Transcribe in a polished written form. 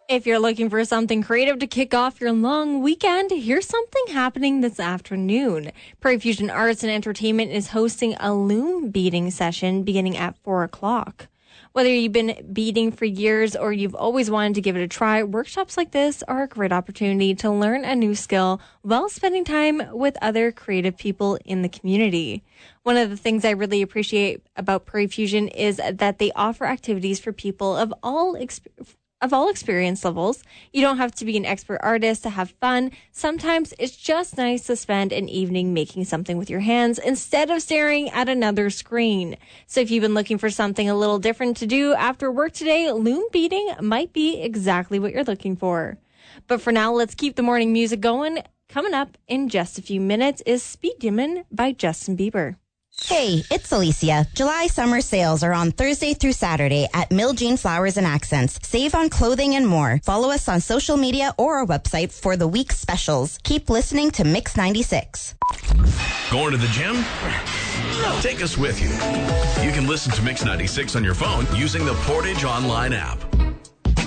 If you're looking for something creative to kick off your long weekend, here's something happening this afternoon. Prairie Fusion Arts and Entertainment is hosting a loom beading session beginning at 4 o'clock. Whether you've been beading for years or you've always wanted to give it a try, workshops like this are a great opportunity to learn a new skill while spending time with other creative people in the community. One of the things I really appreciate about Prairie Fusion is that they offer activities for people of all experience levels. You don't have to be an expert artist to have fun. Sometimes it's just nice to spend an evening making something with your hands instead of staring at another screen. So if you've been looking for something a little different to do after work today, loom beading might be exactly what you're looking for. But for now, let's keep the morning music going. Coming up in just a few minutes is Speed Demon by Justin Bieber. Hey, it's Alicia. July summer sales are on Thursday through Saturday at Mill Jean Flowers and Accents. Save on clothing and more. Follow us on social media or our website for the week's specials. Keep listening to Mix 96. Going to the gym? Take us with you. You can listen to Mix 96 on your phone using the Portage Online app.